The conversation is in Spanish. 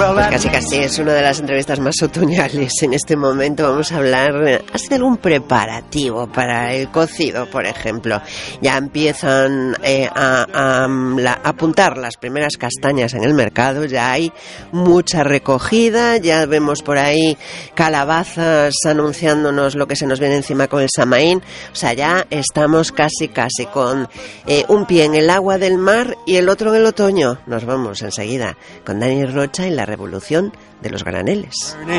Casi es una de las entrevistas más otoñales. En este momento vamos a hablar así de algún preparativo para el cocido, por ejemplo. Ya empiezan a apuntar las primeras castañas en el mercado, ya hay mucha recogida, ya vemos por ahí calabazas anunciándonos lo que se nos viene encima con el Samaín. O sea, ya estamos casi con un pie en el agua del mar y el otro en el otoño. Nos vamos enseguida con Dani Rocha y la revolución de los graneles.